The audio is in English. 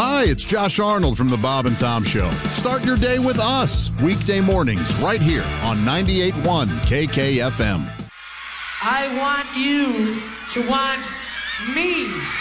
Hi, it's Josh Arnold from the Bob and Tom Show. Start your day with us, weekday mornings, right here on 98.1 KKFM. I want you to want me.